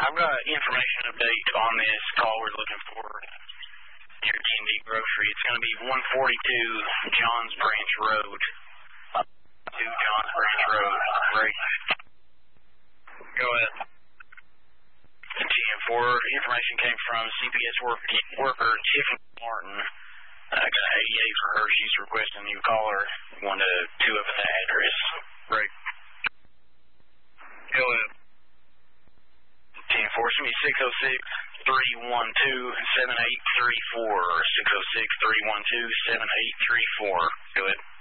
I've got information update on this call we're looking for near TND Grocery. It's going to be 142 Johns Branch Road. 2 Johns Branch Road. Great. Go ahead. And TM4, information came from CPS worker Tiffany Martin. I got 88 for her. She's requesting you call her 1 to 2 of the address. Great. Go ahead. TM4, it's going to be 606-312-7834. 606-312-7834. Go ahead.